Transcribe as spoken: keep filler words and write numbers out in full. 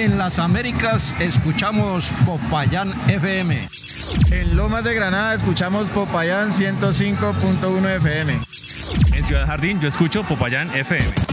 En las Américas escuchamos Popayán F M. En Lomas de Granada escuchamos Popayán ciento cinco punto uno F M. En Ciudad Jardín yo escucho Popayán F M.